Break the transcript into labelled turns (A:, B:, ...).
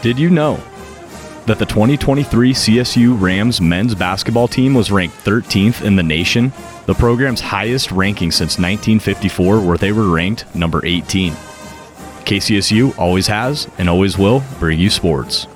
A: Did you know that the 2023 CSU Rams men's basketball team was ranked 13th in the nation, the program's highest ranking since 1954, where they were ranked number 18. KCSU always has and always will bring you sports.